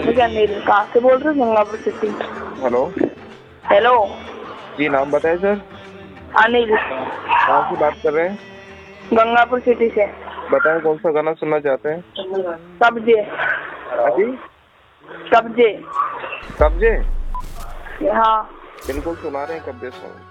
मुझे अनिल, कहाँ से बोल रहे हो? गंगापुर सिटी। हेलो। हेलो। जी नाम बताए सर। अनिल। कहाँ से बात कर रहे हैं? गंगापुर सिटी से। बताएं कौन सा गाना सुनना चाहते हैं? कब्जे। हाँ जी। कब्जे। कब्जे। हाँ। बिल्कुल सुना रहे हैं कब्जे सॉन्ग।